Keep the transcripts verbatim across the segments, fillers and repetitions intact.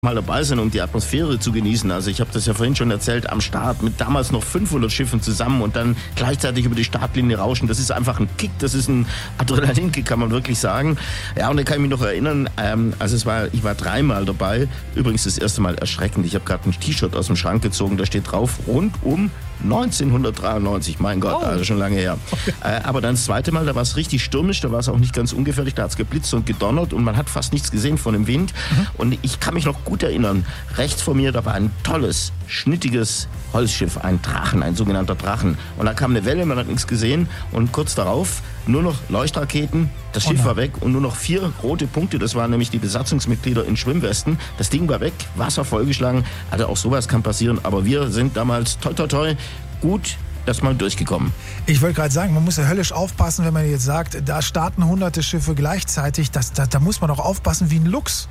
mal dabei sein, um die Atmosphäre zu genießen. Also ich habe das ja vorhin schon erzählt, am Start mit damals noch fünfhundert Schiffen zusammen und dann gleichzeitig über die Startlinie rauschen. Das ist einfach ein Kick, das ist ein Adrenalinkick, kann man wirklich sagen. Ja, und da kann ich mich noch erinnern, ähm, also es war, ich war dreimal dabei. Übrigens das erste Mal erschreckend. Ich habe gerade ein T-Shirt aus dem Schrank gezogen, da steht drauf, rund um neunzehnhundertdreiundneunzig, mein Gott, oh. Also schon lange her. Okay. Äh, aber dann das zweite Mal, da war es richtig stürmisch, da war es auch nicht ganz ungefährlich, da hat es geblitzt und gedonnert und man hat fast nichts gesehen von dem Wind. Mhm. Und ich kann mich noch gut erinnern, rechts vor mir, da war ein tolles, schnittiges Holzschiff, ein Drachen, ein sogenannter Drachen. Und da kam eine Welle, man hat nichts gesehen und kurz darauf nur noch Leuchtraketen, das Schiff oh war weg und nur noch vier rote Punkte, das waren nämlich die Besatzungsmitglieder in Schwimmwesten. Das Ding war weg, Wasser vollgeschlagen, also auch sowas kann passieren, aber wir sind damals toi toi toi gut dass man durchgekommen. Ich wollte gerade sagen, man muss ja höllisch aufpassen, wenn man jetzt sagt, da starten hunderte Schiffe gleichzeitig, das, da, da muss man doch aufpassen wie ein Luchs.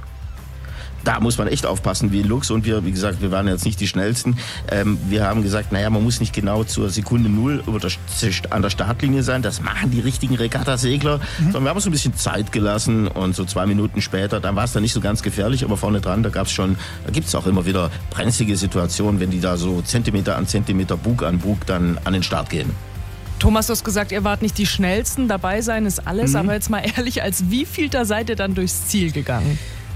Da muss man echt aufpassen wie ein Luchs und wir, wie gesagt, wir waren jetzt nicht die Schnellsten. Ähm, wir haben gesagt, naja, man muss nicht genau zur Sekunde Null über der, an der Startlinie sein. Das machen die richtigen Regattasegler. Mhm. Sondern wir haben uns ein bisschen Zeit gelassen und so zwei Minuten später, dann war es dann nicht so ganz gefährlich, aber vorne dran, da gab's schon, da gibt's auch immer wieder brenzlige Situationen, wenn die da so Zentimeter an Zentimeter, Bug an Bug dann an den Start gehen. Thomas, du hast gesagt, ihr wart nicht die Schnellsten, dabei sein ist alles, mhm. aber jetzt mal ehrlich, als wievielter seid ihr dann durchs Ziel gegangen?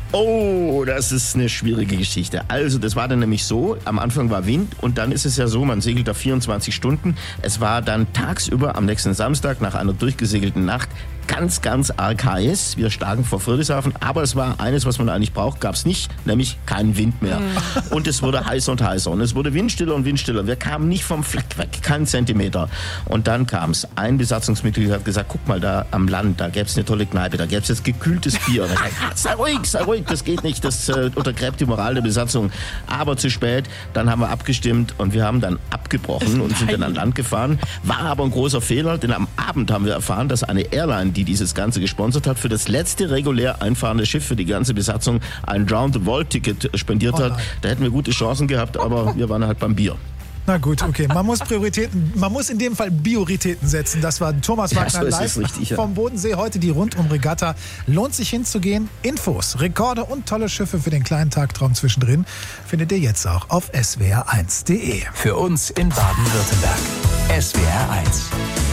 Oh, das ist eine schwierige Geschichte. Also, das war dann nämlich so, am Anfang war Wind und dann ist es ja so, man segelt da vierundzwanzig Stunden. Es war dann tagsüber am nächsten Samstag nach einer durchgesegelten Nacht ganz, ganz arg heiß. Wir starken vor Friedrichshafen, aber es war eines, was man eigentlich braucht, gab es nicht, nämlich keinen Wind mehr. Mhm. Und es wurde heißer und heißer und es wurde windstiller und windstiller. Wir kamen nicht vom Fleck weg, keinen Zentimeter. Und dann kam es. Ein Besatzungsmitglied hat gesagt, guck mal, da am Land, da gäbe es eine tolle Kneipe, da gäbe es jetzt gekühltes Bier. Und er sagt, sei ruhig, sei ruhig, das geht nicht, das äh, untergräbt die Moral der Besatzung. Aber zu spät, dann haben wir abgestimmt und wir haben dann abgebrochen und sind dann an Land gefahren. War aber ein großer Fehler, denn am Abend haben wir erfahren, dass eine Airline, die dieses Ganze gesponsert hat, für das letzte regulär einfahrende Schiff für die ganze Besatzung ein Round-the-World-Ticket spendiert hat. Da hätten wir gute Chancen gehabt, aber wir waren halt beim Bier. Na gut, okay. Man muss Prioritäten, man muss in dem Fall Prioritäten setzen. Das war Thomas Wagner ja, so live richtig, ja. vom Bodensee. Heute die Rundum-Regatta. Lohnt sich hinzugehen. Infos, Rekorde und tolle Schiffe für den kleinen Tagtraum zwischendrin findet ihr jetzt auch auf S W R eins punkt de. Für uns in Baden-Württemberg. S W R eins.